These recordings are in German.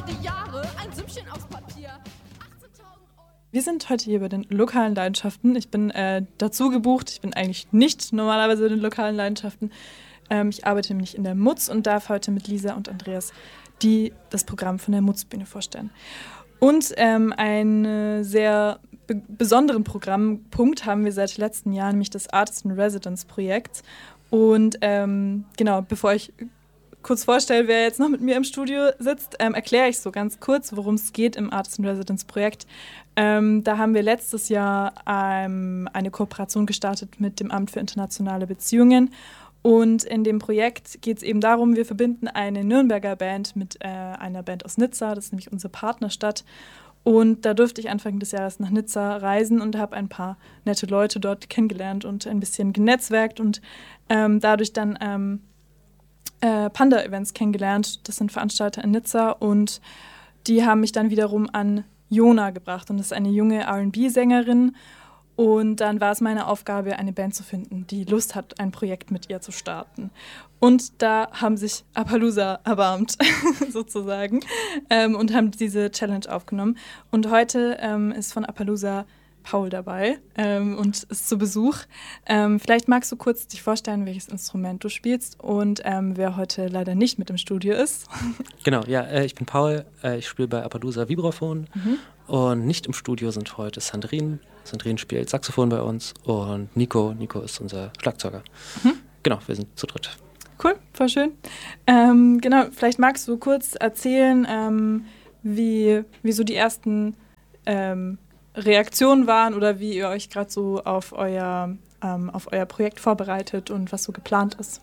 die Jahre, ein Sümmchen aus Papier. 18.000 Euro. Wir sind heute hier bei den lokalen Leidenschaften. Ich bin dazu gebucht. Ich bin eigentlich nicht normalerweise bei den lokalen Leidenschaften. Ich arbeite nämlich in der Mutz und darf heute mit Lisa und Andreas das Programm von der Mutzbühne vorstellen. Und einen sehr besonderen Programmpunkt haben wir seit letzten Jahren, nämlich das Artist in Residence Projekt. Und genau, bevor ich kurz vorstelle, wer jetzt noch mit mir im Studio sitzt, erkläre ich so ganz kurz, worum es geht im Artist in Residence Projekt. Da haben wir letztes Jahr eine Kooperation gestartet mit dem Amt für internationale Beziehungen. Und in dem Projekt geht es eben darum, wir verbinden eine Nürnberger Band mit einer Band aus Nizza, das ist nämlich unsere Partnerstadt. Und da durfte ich Anfang des Jahres nach Nizza reisen und habe ein paar nette Leute dort kennengelernt und ein bisschen genetzwerkt und dadurch dann Panda-Events kennengelernt. Das sind Veranstalter in Nizza und die haben mich dann wiederum an Jona gebracht. Und das ist eine junge R&B-Sängerin. Und dann war es meine Aufgabe, eine Band zu finden, die Lust hat, ein Projekt mit ihr zu starten. Und da haben sich Appaloosa erbarmt, sozusagen, und haben diese Challenge aufgenommen. Und heute ist von Appaloosa Paul dabei und ist zu Besuch. Vielleicht magst du kurz dich vorstellen, welches Instrument du spielst und wer heute leider nicht mit im Studio ist. Genau, ja, ich bin Paul, ich spiele bei Appaloosa Vibraphon und nicht im Studio sind heute Sandrine. Sandrine spielt Saxophon bei uns und Nico ist unser Schlagzeuger. Genau, wir sind zu dritt. Cool, voll schön. Genau, vielleicht magst du kurz erzählen, wie so die ersten Reaktionen waren oder wie ihr euch gerade so auf euer Projekt vorbereitet und was so geplant ist.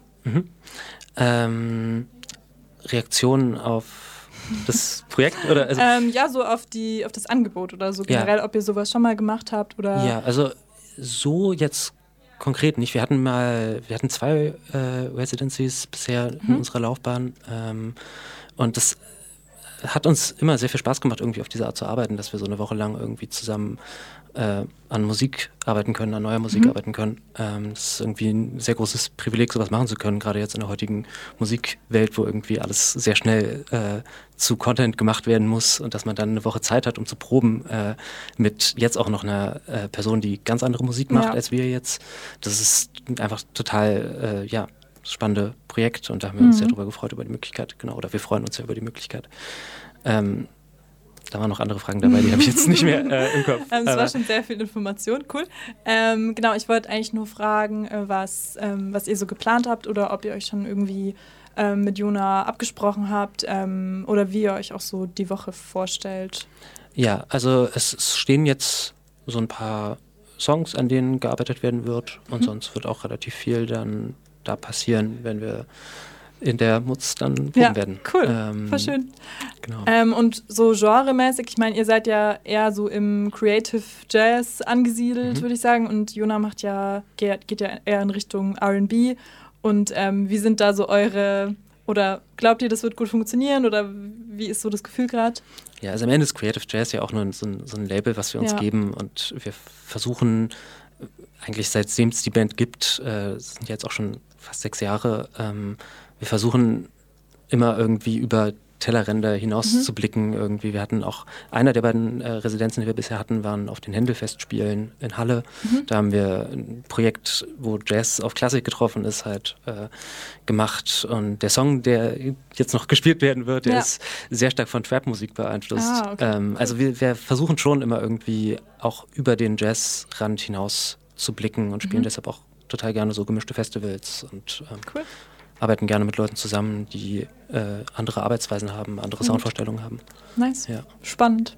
Reaktionen auf das Projekt? Oder, also ja, so auf das Angebot oder so generell, ob ihr sowas schon mal gemacht habt oder... Ja, also so jetzt konkret nicht. Wir hatten 2 Residencies bisher in unserer Laufbahn und das hat uns immer sehr viel Spaß gemacht, irgendwie auf diese Art zu arbeiten, dass wir so eine Woche lang irgendwie zusammen an Musik arbeiten können, an neuer Musik arbeiten können. Das ist irgendwie ein sehr großes Privileg, sowas machen zu können, gerade jetzt in der heutigen Musikwelt, wo irgendwie alles sehr schnell zu Content gemacht werden muss und dass man dann eine Woche Zeit hat, um zu proben, mit jetzt auch noch einer Person, die ganz andere Musik macht als wir jetzt. Das ist einfach total, spannende Projekt und da haben wir uns sehr drüber gefreut, über die Möglichkeit, genau, oder wir freuen uns ja über die Möglichkeit. Da waren noch andere Fragen dabei, die habe ich jetzt nicht mehr im Kopf. Es war schon sehr viel Information, cool. Genau, ich wollte eigentlich nur fragen, was ihr so geplant habt oder ob ihr euch schon irgendwie mit Jona abgesprochen habt oder wie ihr euch auch so die Woche vorstellt. Ja, also es stehen jetzt so ein paar Songs, an denen gearbeitet werden wird und sonst wird auch relativ viel dann da passieren, wenn wir in der Mutz dann proben werden. Cool, voll schön. Genau. Und so genremäßig, ich meine, ihr seid ja eher so im Creative Jazz angesiedelt, würde ich sagen, und Jona geht ja eher in Richtung R&B und wie sind da so oder glaubt ihr, das wird gut funktionieren oder wie ist so das Gefühl gerade? Ja, also am Ende ist Creative Jazz ja auch nur so ein Label, was wir uns geben und wir versuchen eigentlich seitdem es die Band gibt, das sind jetzt auch schon fast 6 Jahre, wir versuchen immer irgendwie über Tellerränder hinaus zu blicken. Irgendwie. Wir hatten auch, einer der beiden Residenzen, die wir bisher hatten, waren auf den Händelfestspielen in Halle. Da haben wir ein Projekt, wo Jazz auf Klassik getroffen ist, halt gemacht. Und der Song, der jetzt noch gespielt werden wird, der ist sehr stark von Trap-Musik beeinflusst. Also wir versuchen schon immer irgendwie auch über den Jazzrand hinaus zu blicken und spielen deshalb auch total gerne so gemischte Festivals und arbeiten gerne mit Leuten zusammen, die andere Arbeitsweisen haben, andere Soundvorstellungen haben. Nice, ja. Spannend.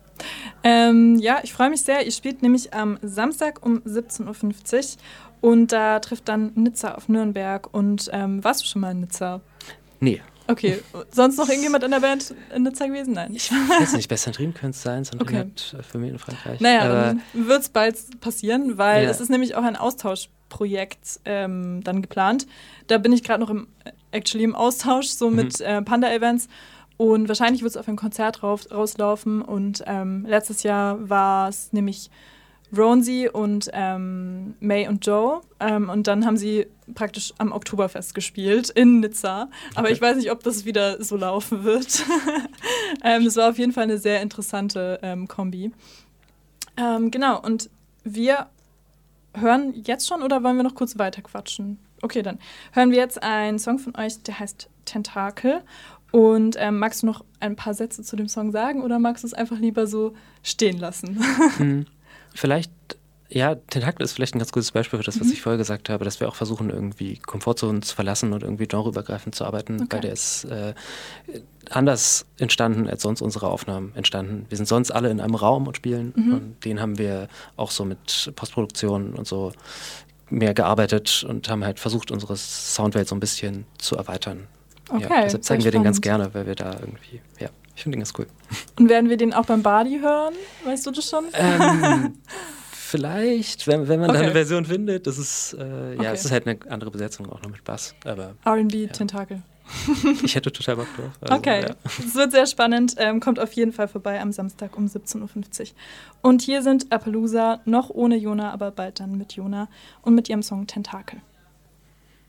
Ja, ich freue mich sehr. Ihr spielt nämlich am Samstag um 17.50 Uhr und da trifft dann Nizza auf Nürnberg. Und warst du schon mal in Nizza? Nee. Okay, sonst noch irgendjemand in der Band in Nizza gewesen? Nein. Ich weiß nicht, bei Sandrine könnte es sein. Sandrine hat Familie in Frankreich. Naja, dann wird es bald passieren, weil es ist nämlich auch ein Austauschprojekt dann geplant. Da bin ich gerade noch im Austausch, so mit Panda-Events. Und wahrscheinlich wird es auf ein Konzert rauslaufen. Und letztes Jahr war es nämlich Ronzi und May und Joe. Und dann haben sie praktisch am Oktoberfest gespielt in Nizza. Aber ich weiß nicht, ob das wieder so laufen wird. Das war auf jeden Fall eine sehr interessante Kombi. Genau, und wir hören jetzt schon oder wollen wir noch kurz weiter quatschen? Okay, dann hören wir jetzt einen Song von euch, der heißt Tentakel. Und magst du noch ein paar Sätze zu dem Song sagen oder magst du es einfach lieber so stehen lassen? Vielleicht, ja, Tentakel ist vielleicht ein ganz gutes Beispiel für das, was ich vorher gesagt habe, dass wir auch versuchen, irgendwie Komfortzonen zu verlassen und irgendwie genreübergreifend zu arbeiten, weil der ist anders entstanden, als sonst unsere Aufnahmen entstanden. Wir sind sonst alle in einem Raum und spielen und den haben wir auch so mit Postproduktion und so mehr gearbeitet und haben halt versucht, unsere Soundwelt so ein bisschen zu erweitern. Okay, ja, deshalb zeigen wir den ganz spannend. gerne, weil wir da irgendwie, ja, ich finde den ganz cool. Und werden wir den auch beim Badi hören? Weißt du das schon? Vielleicht, wenn man da eine Version findet. Das ist, ja, es ist halt eine andere Besetzung, auch noch mit Bass. Aber R&B, Tentakel. ich hätte total Bock drauf. Also, Okay, ja. es wird sehr spannend. Kommt auf jeden Fall vorbei am Samstag um 17.50 Uhr. Und hier sind Appaloosa, noch ohne Jona, aber bald dann mit Jona und mit ihrem Song Tentakel.